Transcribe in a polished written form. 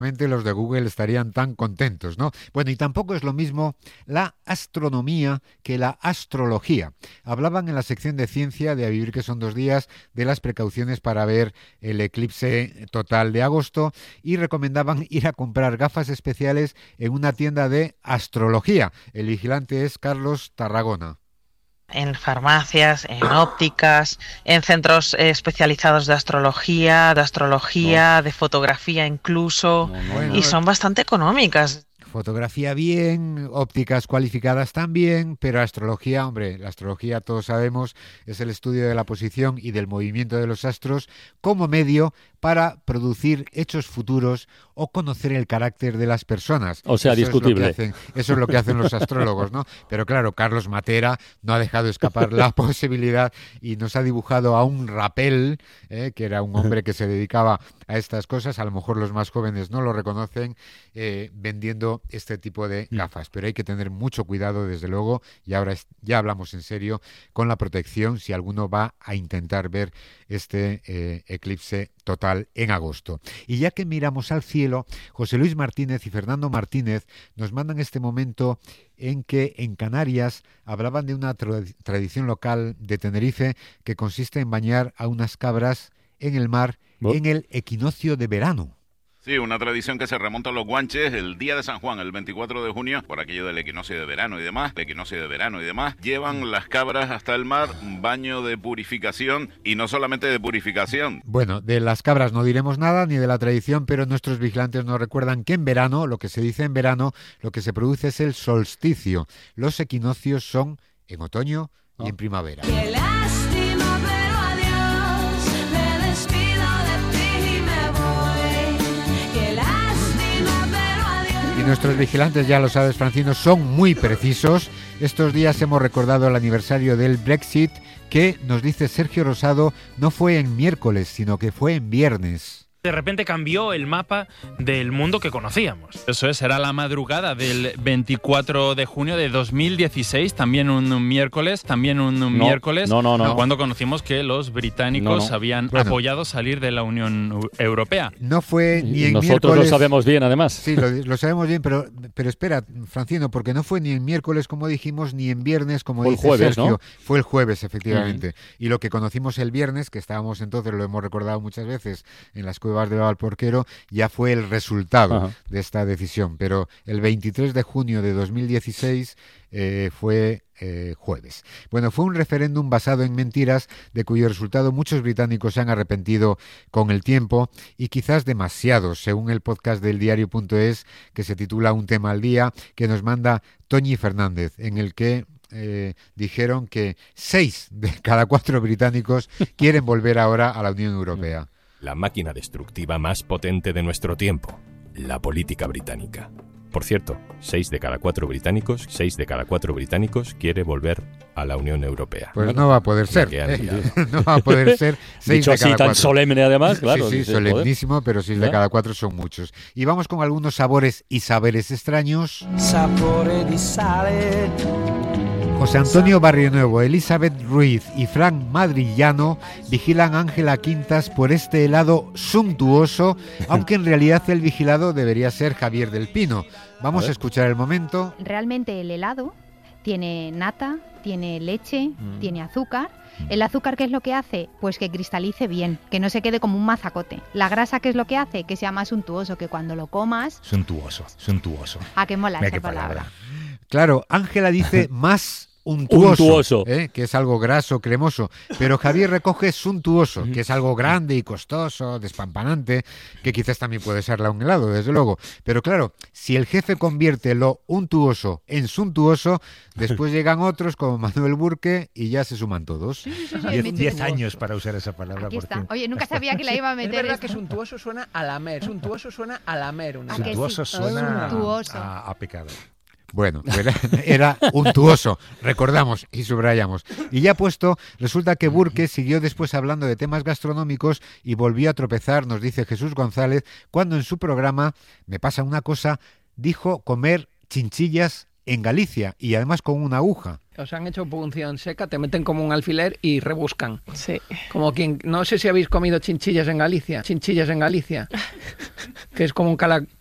Los de Google estarían tan contentos, ¿no? Bueno, y tampoco es lo mismo la astronomía que la astrología. Hablaban en la sección de ciencia de A Vivir que son 2 días de las precauciones para ver el eclipse total de agosto y recomendaban ir a comprar gafas especiales en una tienda de astrología. El vigilante es Carlos Tarragona. En farmacias, en ópticas, en centros especializados de astrología, de fotografía incluso, y son bastante económicas. Fotografía bien, ópticas cualificadas también, pero astrología, hombre, la astrología todos sabemos es el estudio de la posición y del movimiento de los astros como medio para producir hechos futuros o conocer el carácter de las personas. O sea, discutible. Eso es lo que hacen los astrólogos, ¿no? Pero claro, Carlos Matera no ha dejado escapar la posibilidad y nos ha dibujado a un Rapel, que era un hombre que se dedicaba a estas cosas. A lo mejor los más jóvenes no lo reconocen, vendiendo este tipo de gafas. Pero hay que tener mucho cuidado, desde luego, y ahora ya hablamos en serio, con la protección si alguno va a intentar ver este eclipse total en agosto. Y ya que miramos al cielo, José Luis Martínez y Fernando Martínez nos mandan este momento en que en Canarias hablaban de una tradición local de Tenerife que consiste en bañar a unas cabras en el mar en el equinoccio de verano. Sí, una tradición que se remonta a los guanches el día de San Juan, el 24 de junio, por aquello del equinoccio de verano y demás, llevan las cabras hasta el mar, un baño de purificación y no solamente de purificación. Bueno, de las cabras no diremos nada, ni de la tradición, pero nuestros vigilantes nos recuerdan que en verano, lo que se dice en verano, lo que se produce es el solsticio. Los equinoccios son en otoño y en primavera. Y nuestros vigilantes, ya lo sabes, Francino, son muy precisos. Estos días hemos recordado el aniversario del Brexit, que, nos dice Sergio Rosado, no fue en miércoles, sino que fue en viernes. De repente cambió el mapa del mundo que conocíamos. Eso es, era la madrugada del 24 de junio de 2016, también un miércoles, cuando conocimos que los británicos habían apoyado salir de la Unión Europea. No fue ni en nosotros miércoles... Nosotros lo sabemos bien, además. Sí, lo sabemos bien, pero espera, Francino, porque no fue ni en miércoles, como dijimos, ni en viernes, como dice jueves, Sergio. ¿no? Fue el jueves, efectivamente. Y lo que conocimos el viernes, que estábamos entonces, lo hemos recordado muchas veces, en las cuevas de Valporquero, ya fue el resultado de esta decisión, pero el 23 de junio de 2016 fue jueves. Bueno, fue un referéndum basado en mentiras, de cuyo resultado muchos británicos se han arrepentido con el tiempo, y quizás demasiados, según el podcast del diario.es, que se titula Un tema al día, que nos manda Toñi Fernández, en el que dijeron que 6 de cada 4 británicos quieren volver ahora a la Unión Europea. La máquina destructiva más potente de nuestro tiempo, la política británica. Por cierto, 6 de cada 4 británicos quiere volver a la Unión Europea. Pues no va a poder ser. No va a poder ser 6 Dicho de cada así 4. tan solemne además, claro. Sí, solemnísimo, pero 6 de cada 4 son muchos. Y vamos con algunos sabores y saberes extraños. Sapore di sale. José Antonio Barrionuevo, Elizabeth Ruiz y Frank Madrillano vigilan a Ángela Quintas por este helado suntuoso, aunque en realidad el vigilado debería ser Javier del Pino. Vamos a escuchar el momento. Realmente el helado tiene nata, tiene leche, tiene azúcar. El azúcar, ¿qué es lo que hace? Pues que cristalice bien, que no se quede como un mazacote. La grasa, ¿qué es lo que hace? Que sea más suntuoso, que cuando lo comas... Suntuoso. ¿A qué mola esa palabra? Claro, Ángela dice más untuoso, que es algo graso, cremoso, pero Javier recoge suntuoso, que es algo grande y costoso, despampanante, que quizás también puede ser un helado, desde luego. Pero claro, si el jefe convierte lo untuoso en suntuoso, después llegan otros como Manuel Burke y ya se suman todos. 10 años para usar esa palabra. Aquí está. Oye, nunca sabía que la iba a meter. Es verdad que suntuoso suena a lamer. Suntuoso suena suena a pecado. Bueno, era untuoso, recordamos y subrayamos. Y ya puesto, resulta que Burke siguió después hablando de temas gastronómicos y volvió a tropezar, nos dice Jesús González, cuando en su programa Me pasa una cosa, dijo comer chinchillas en Galicia y además con una aguja. Os han hecho punción seca, te meten como un alfiler y rebuscan. Sí. Como quien, no sé si habéis comido chinchillas en Galicia, que es como un